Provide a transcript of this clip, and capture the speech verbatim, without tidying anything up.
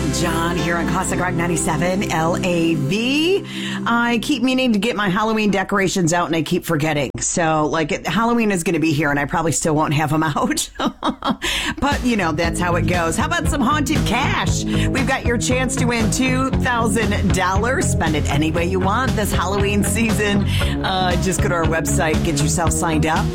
Elton John here on Classic Rock ninety-seven L A V. I keep meaning to get my Halloween decorations out and I keep forgetting. So, like, it, Halloween is going to be here and I probably still won't have them out. But, you know, that's how it goes. How about some haunted cash? We've got your chance to win two thousand dollars. Spend it any way you want this Halloween season. Uh, just go to our website, get yourself signed up,